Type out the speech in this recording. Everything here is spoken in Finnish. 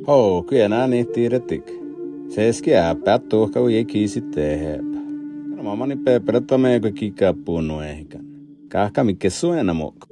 Kyllä nää niin tiedettik. Se skiää pättuuhka kun ei kiisitte heepä. Mä mani peperätä meikö kikaa punnu ehkän. Kahka mikä suena mukaan.